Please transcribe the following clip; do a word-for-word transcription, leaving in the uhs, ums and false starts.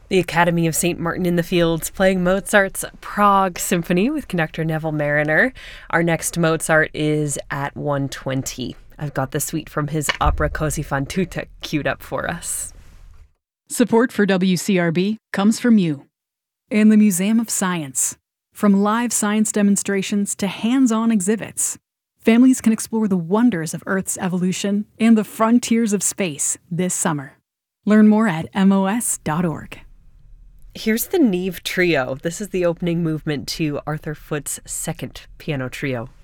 The Academy of Saint Martin in the Fields playing Mozart's Prague Symphony with conductor Neville Mariner. Our next Mozart is at one twenty. I've got the suite from his opera Così fan tutte queued up for us. Support for W C R B comes from you and the Museum of Science. From live science demonstrations to hands-on exhibits, families can explore the wonders of Earth's evolution and the frontiers of space this summer. Learn more at M O S dot org. Here's the Neve Trio. This is the opening movement to Arthur Foote's second piano trio.